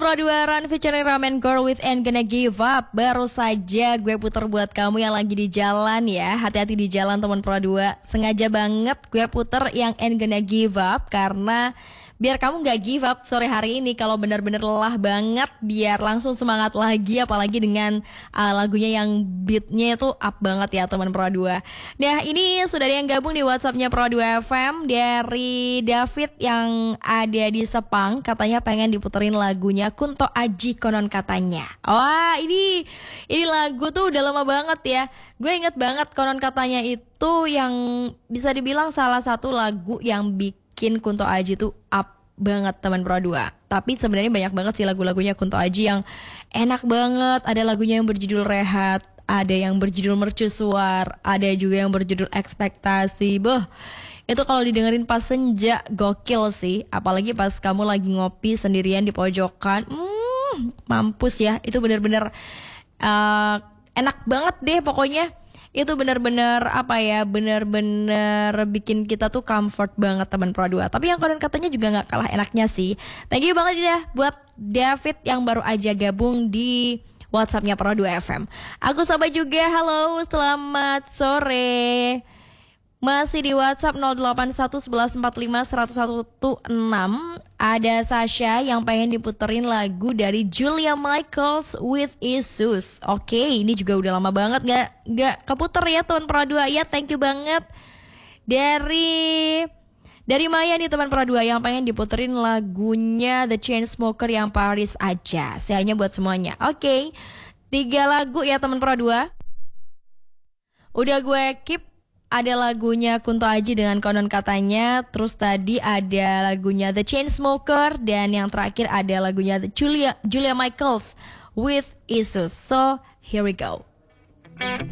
Pro 2 Run featuring Ramen Girl with Ain't Gonna Give Up. Baru saja gue puter buat kamu yang lagi di jalan ya. Hati-hati di jalan teman Pro 2. Sengaja banget gue puter yang Ain't Gonna Give Up karena biar kamu gak give up sore hari ini. Kalau benar-benar lelah banget, biar langsung semangat lagi. Apalagi dengan lagunya yang beatnya itu up banget ya teman Pro 2. Nah ini sudah ada yang gabung di WhatsAppnya Pro 2 FM. Dari David yang ada di Sepang, katanya pengen diputerin lagunya Kunto Aji konon katanya. Wah ini lagu tuh udah lama banget ya. Gue inget banget konon katanya itu yang bisa dibilang salah satu lagu yang bikin Kunto Aji tuh up banget teman Pro 2. Tapi sebenarnya banyak banget sih lagu-lagunya Kunto Aji yang enak banget. Ada lagunya yang berjudul Rehat, ada yang berjudul Mercusuar, ada juga yang berjudul Ekspektasi. Itu kalau didengerin pas senja gokil sih. Apalagi pas kamu lagi ngopi sendirian di pojokan. Mampus ya. Itu bener-bener enak banget deh pokoknya. Itu benar-benar benar-benar bikin kita tuh comfort banget teman Pro 2. Tapi yang konon katanya juga gak kalah enaknya sih. Thank you banget ya buat David yang baru aja gabung di WhatsAppnya Pro 2 FM. Aku sapa juga, halo selamat sore. Masih di WhatsApp 08111451016. Ada Sasha yang pengen diputerin lagu dari Julia Michaels with Isus. Oke, ini juga udah lama banget gak keputer ya teman Pro 2 ya. Thank you banget. Dari Maya nih teman Pro 2 yang pengen diputerin lagunya The Chainsmokers yang Paris aja. Sayangnya buat semuanya. Oke, 3 lagu ya teman Pro 2. Udah gue keep. Ada lagunya Kunto Aji dengan konon katanya. Terus tadi ada lagunya The Chainsmokers. Dan yang terakhir ada lagunya Julia Michaels with Isus. So here we go.